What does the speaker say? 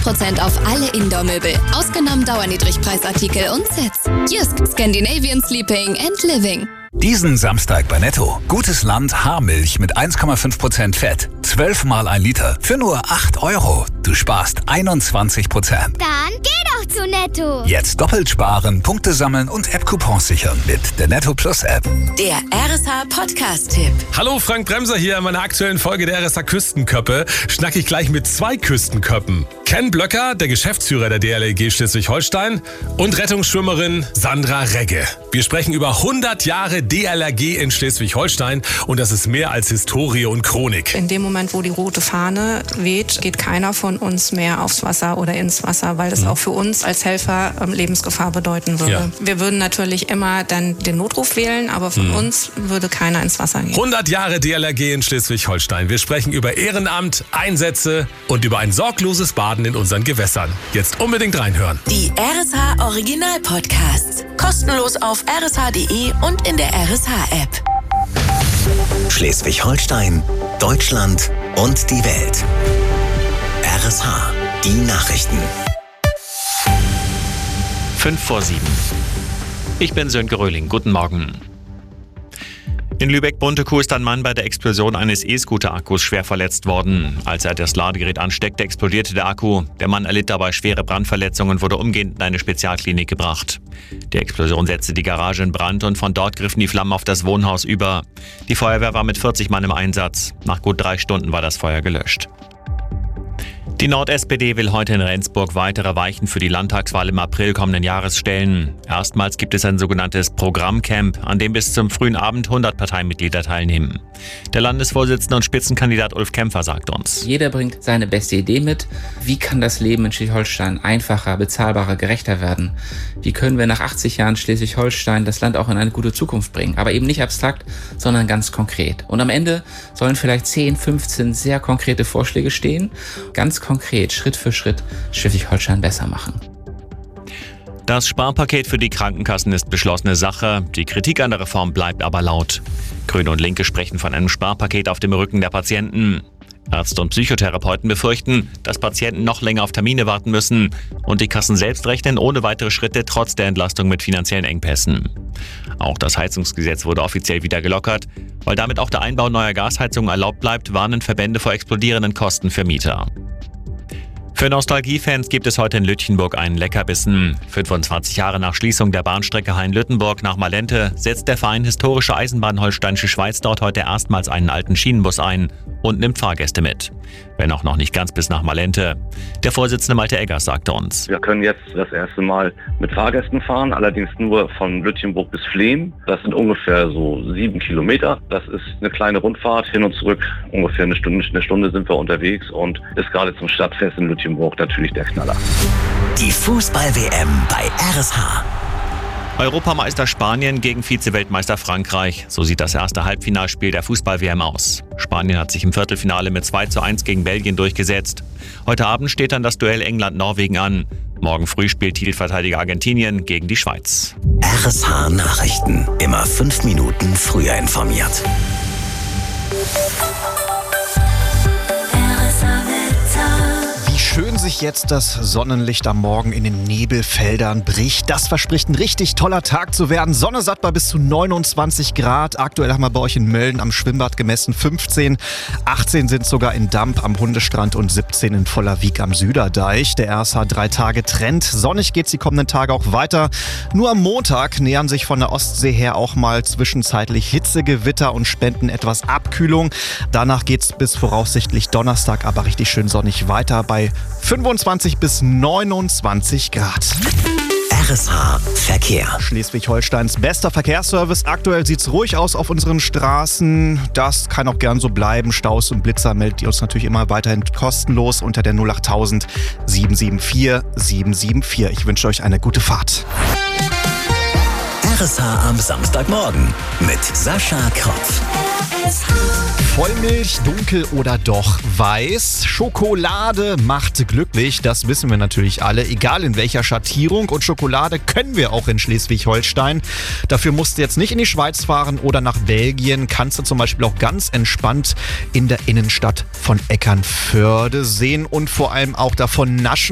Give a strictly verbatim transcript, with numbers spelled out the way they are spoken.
Prozent auf alle Indoor-Möbel, ausgenommen Dauerniedrigpreisartikel und Sets. Jysk, Scandinavian Sleeping and Living. Diesen Samstag bei Netto. Gutes Land Haarmilch mit eins Komma fünf Prozent Fett. zwölf mal ein Liter für nur acht Euro. Du sparst einundzwanzig Prozent. Dann geh doch zu Netto. Jetzt doppelt sparen, Punkte sammeln und App-Coupons sichern mit der Netto Plus App. Der R S H Podcast-Tipp. Hallo, Frank Bremser hier. In meiner aktuellen Folge der R S H Küstenköppe schnack ich gleich mit zwei Küstenköppen. Ken Blöcker, der Geschäftsführer der D L R G Schleswig-Holstein, und Rettungsschwimmerin Sandra Regge. Wir sprechen über hundert Jahre D L R G in Schleswig-Holstein und das ist mehr als Historie und Chronik. In dem Moment, wo die rote Fahne weht, geht keiner von uns mehr aufs Wasser oder ins Wasser, weil das mhm. auch für uns als Helfer ähm, Lebensgefahr bedeuten würde. Ja. Wir würden natürlich immer dann den Notruf wählen, aber von mhm. uns würde keiner ins Wasser gehen. hundert Jahre D L R G in Schleswig-Holstein. Wir sprechen über Ehrenamt, Einsätze und über ein sorgloses Baden in unseren Gewässern. Jetzt unbedingt reinhören. Die R S H Original Podcasts. Kostenlos auf r s h punkt d e und in der R S H App. Schleswig-Holstein, Deutschland und die Welt. R S H, die Nachrichten. Fünf vor sieben. Ich bin Sönke Röhling. Guten Morgen. In Lübeck-Buntekuh ist ein Mann bei der Explosion eines E-Scooter-Akkus schwer verletzt worden. Als er das Ladegerät ansteckte, explodierte der Akku. Der Mann erlitt dabei schwere Brandverletzungen und wurde umgehend in eine Spezialklinik gebracht. Die Explosion setzte die Garage in Brand und von dort griffen die Flammen auf das Wohnhaus über. Die Feuerwehr war mit vierzig Mann im Einsatz. Nach gut drei Stunden war das Feuer gelöscht. Die Nord-S P D will heute in Rendsburg weitere Weichen für die Landtagswahl im April kommenden Jahres stellen. Erstmals gibt es ein sogenanntes Programmcamp, an dem bis zum frühen Abend hundert Parteimitglieder teilnehmen. Der Landesvorsitzende und Spitzenkandidat Ulf Kämpfer sagt uns: Jeder bringt seine beste Idee mit. Wie kann das Leben in Schleswig-Holstein einfacher, bezahlbarer, gerechter werden? Wie können wir nach achtzig Jahren Schleswig-Holstein das Land auch in eine gute Zukunft bringen? Aber eben nicht abstrakt, sondern ganz konkret. Und am Ende sollen vielleicht zehn, fünfzehn sehr konkrete Vorschläge stehen. Ganz konkret, Schritt für Schritt, Schleswig-Holstein besser machen. Das Sparpaket für die Krankenkassen ist beschlossene Sache. Die Kritik an der Reform bleibt aber laut. Grüne und Linke sprechen von einem Sparpaket auf dem Rücken der Patienten. Ärzte und Psychotherapeuten befürchten, dass Patienten noch länger auf Termine warten müssen. Und die Kassen selbst rechnen ohne weitere Schritte trotz der Entlastung mit finanziellen Engpässen. Auch das Heizungsgesetz wurde offiziell wieder gelockert. Weil damit auch der Einbau neuer Gasheizungen erlaubt bleibt, warnen Verbände vor explodierenden Kosten für Mieter. Für Nostalgiefans gibt es heute in Lütchenburg einen Leckerbissen. fünfundzwanzig Jahre nach Schließung der Bahnstrecke Hain-Lüttenburg nach Malente setzt der Verein Historische Eisenbahn Holsteinische Schweiz dort heute erstmals einen alten Schienenbus ein und nimmt Fahrgäste mit. Wenn auch noch nicht ganz bis nach Malente. Der Vorsitzende Malte Eggers sagte uns: Wir können jetzt das erste Mal mit Fahrgästen fahren, allerdings nur von Lütchenburg bis Flehm. Das sind ungefähr so sieben Kilometer. Das ist eine kleine Rundfahrt, hin und zurück ungefähr eine Stunde, eine Stunde sind wir unterwegs und ist gerade zum Stadtfest in Lütchenburg natürlich der Knaller. Die Fußball-W M bei R S H. Europameister Spanien gegen Vize-Weltmeister Frankreich. So sieht das erste Halbfinalspiel der Fußball-W M aus. Spanien hat sich im Viertelfinale mit zwei zu eins gegen Belgien durchgesetzt. Heute Abend steht dann das Duell England-Norwegen an. Morgen früh spielt Titelverteidiger Argentinien gegen die Schweiz. R S H Nachrichten. Immer fünf Minuten früher informiert. Schön sich jetzt das Sonnenlicht am Morgen in den Nebelfeldern bricht. Das verspricht ein richtig toller Tag zu werden. Sonne satt bei bis zu neunundzwanzig Grad. Aktuell haben wir bei euch in Mölln am Schwimmbad gemessen fünfzehn. achtzehn sind sogar in Damp am Hundestrand und siebzehn in Vollerwiek am Süderdeich. Der R S H drei Tage Trend. Sonnig geht's die kommenden Tage auch weiter. Nur am Montag nähern sich von der Ostsee her auch mal zwischenzeitlich Hitzegewitter und spenden etwas Abkühlung. Danach geht's bis voraussichtlich Donnerstag aber richtig schön sonnig weiter bei fünfundzwanzig bis neunundzwanzig Grad. R S H Verkehr. Schleswig-Holsteins bester Verkehrsservice. Aktuell sieht's ruhig aus auf unseren Straßen. Das kann auch gern so bleiben. Staus und Blitzer meldet ihr uns natürlich immer weiterhin kostenlos unter der null acht tausend sieben sieben vier sieben sieben vier. Ich wünsche euch eine gute Fahrt. R S H am Samstagmorgen mit Sascha Kropf. Vollmilch, dunkel oder doch weiß? Schokolade macht glücklich, das wissen wir natürlich alle, egal in welcher Schattierung. Und Schokolade können wir auch in Schleswig-Holstein. Dafür musst du jetzt nicht in die Schweiz fahren oder nach Belgien. Kannst du zum Beispiel auch ganz entspannt in der Innenstadt von Eckernförde sehen und vor allem auch davon naschen.